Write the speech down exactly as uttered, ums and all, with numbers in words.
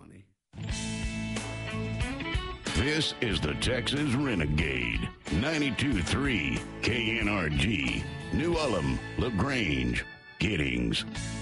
funny. This is the Texas Renegade, ninety-two point three K N R G, New Ulm, LaGrange, Giddings.